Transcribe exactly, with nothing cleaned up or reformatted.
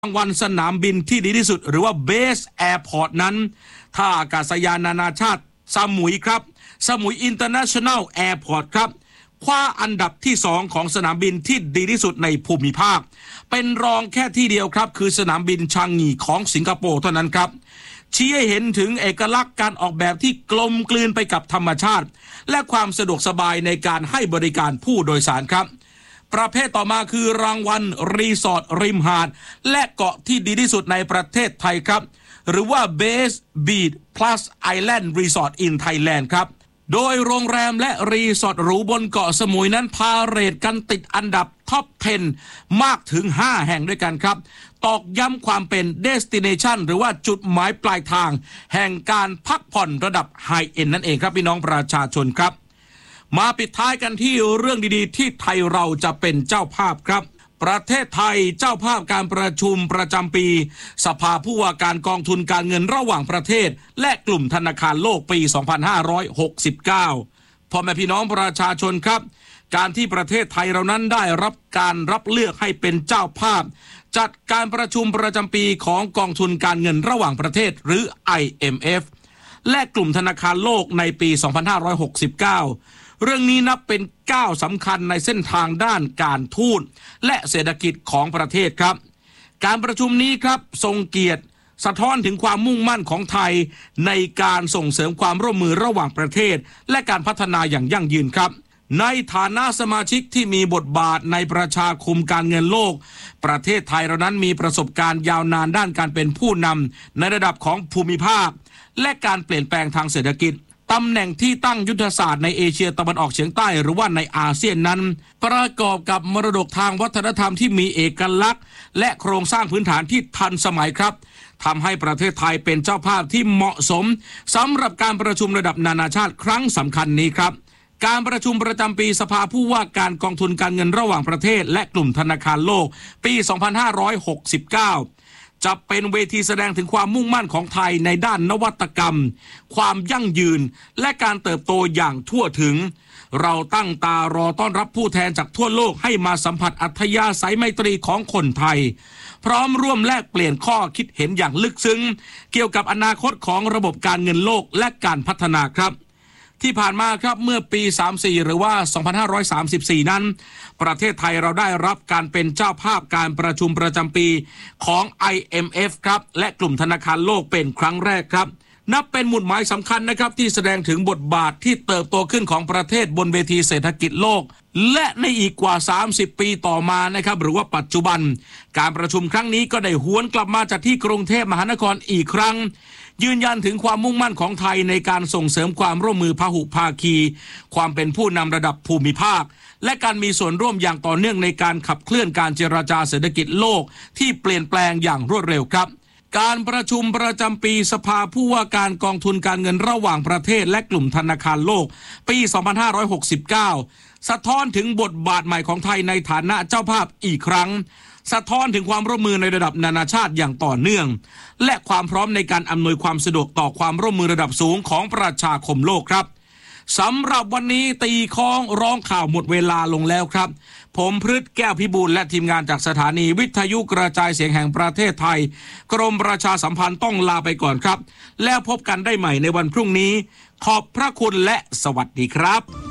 รางวัลสนามบินที่ดีที่สุดหรือว่า Best Airport นั้นท่าอากาศยานนานาชาติสมุยครับสมุย International Airport ครับคว้าอันดับที่สองของสนามบินที่ดีที่สุดในภูมิภาคเป็นรองแค่ที่เดียวครับคือสนามบินชางงีของสิงคโปร์เท่านั้นครับชี้ให้เห็นถึงเอกลักษณ์การออกแบบที่กลมกลืนไปกับธรรมชาติและความสะดวกสบายในการให้บริการผู้โดยสารครับประเภทต่อมาคือรางวัลรีสอร์ทริมหาดและเกาะที่ดีที่สุดในประเทศไทยครับหรือว่า Best Beach Plus Island Resort in Thailand ครับโดยโรงแรมและรีสอร์ทหรูบนเกาะสมุยนั้นพาเรทกันติดอันดับท็อปสิบมากถึงห้าแห่งด้วยกันครับตอกย้ำความเป็น Destination หรือว่าจุดหมายปลายทางแห่งการพักผ่อนระดับไฮเอ็นด์นั่นเองครับพี่น้องประชาชนครับมาปิดท้ายกันที่เรื่องดีๆที่ไทยเราจะเป็นเจ้าภาพครับประเทศไทยเจ้าภาพการประชุมประจำปีสภาผู้ว่าการกองทุนการเงินระหว่างประเทศและกลุ่มธนาคารโลกปีสองพันห้าร้อยหกสิบเก้าพ่อแม่พี่น้องประชาชนครับการที่ประเทศไทยเรานั้นได้รับการรับเลือกให้เป็นเจ้าภาพจัดการประชุมประจำปีของกองทุนการเงินระหว่างประเทศหรือ ไอ เอ็ม เอฟ และกลุ่มธนาคารโลกในปีสองพันห้าร้อยหกสิบเก้าเรื่องนี้นับเป็นก้าวสำคัญในเส้นทางด้านการทูตและเศรษฐกิจของประเทศครับการประชุมนี้ครับทรงเกียรติสะท้อนถึงความมุ่งมั่นของไทยในการส่งเสริมความร่วมมือระหว่างประเทศและการพัฒนาอย่างยั่งยืนครับในฐานะสมาชิกที่มีบทบาทในประชาคมการเงินโลกประเทศไทยเรานั้นมีประสบการณ์ยาวนานด้านการเป็นผู้นำในระดับของภูมิภาคและการเปลี่ยนแปลงทางเศรษฐกิจตำแหน่งที่ตั้งยุทธศาสตร์ในเอเชียตะวันออกเฉียงใต้หรือว่าในอาเซียนนั้นประกอบกับมรดกทางวัฒนธรรมที่มีเอกลักษณ์และโครงสร้างพื้นฐานที่ทันสมัยครับทำให้ประเทศไทยเป็นเจ้าภาพที่เหมาะสมสำหรับการประชุมระดับนานาชาติครั้งสำคัญนี้ครับการประชุมประจำปีสภาผู้ว่าการกองทุนการเงินระหว่างประเทศและกลุ่มธนาคารโลกปีสองพันห้าร้อยหกสิบเก้าจะเป็นเวทีแสดงถึงความมุ่งมั่นของไทยในด้านนวัตกรรมความยั่งยืนและการเติบโตอย่างทั่วถึงเราตั้งตารอต้อนรับผู้แทนจากทั่วโลกให้มาสัมผัสอัธยาศัยไมตรีของคนไทยพร้อมร่วมแลกเปลี่ยนข้อคิดเห็นอย่างลึกซึ้งเกี่ยวกับอนาคตของระบบการเงินโลกและการพัฒนาครับที่ผ่านมาครับเมื่อปีสามสิบสี่หรือว่าสองพันห้าร้อยสามสิบสี่นั้นประเทศไทยเราได้รับการเป็นเจ้าภาพการประชุมประจำปีของ ไอ เอ็ม เอฟ ครับและกลุ่มธนาคารโลกเป็นครั้งแรกครับนับเป็นหมุดหมายสำคัญนะครับที่แสดงถึงบทบาทที่เติบโตขึ้นของประเทศบนเวทีเศรษฐกิจโลกและในอีกกว่าสามสิบปีต่อมานะครับหรือว่าปัจจุบันการประชุมครั้งนี้ก็ได้หวนกลับมาจากที่กรุงเทพมหานครอีกครั้งยืนยันถึงความมุ่งมั่นของไทยในการส่งเสริมความร่วมมือพหุภาคีความเป็นผู้นำระดับภูมิภาคและการมีส่วนร่วมอย่างต่อเนื่องในการขับเคลื่อนการเจรจาเศรษฐกิจโลกที่เปลี่ยนแปลงอย่างรวดเร็วครับการประชุมประจำปีสภาผู้ว่าการกองทุนการเงินระหว่างประเทศและกลุ่มธนาคารโลกปีสองพันห้าร้อยหกสิบเก้าสะท้อนถึงบทบาทใหม่ของไทยในฐานะเจ้าภาพอีกครั้งสะท้อนถึงความร่วมมือในระดับนานาชาติอย่างต่อเนื่องและความพร้อมในการอำนวยความสะดวกต่อความร่วมมือระดับสูงของประชาคมโลกครับสำหรับวันนี้ตีค้องร้องข่าวหมดเวลาลงแล้วครับผมพฤทธิ์แก้วพิบูลและทีมงานจากสถานีวิทยุกระจายเสียงแห่งประเทศไทยกรมประชาสัมพันธ์ต้องลาไปก่อนครับแล้วพบกันได้ใหม่ในวันพรุ่งนี้ขอบพระคุณและสวัสดีครับ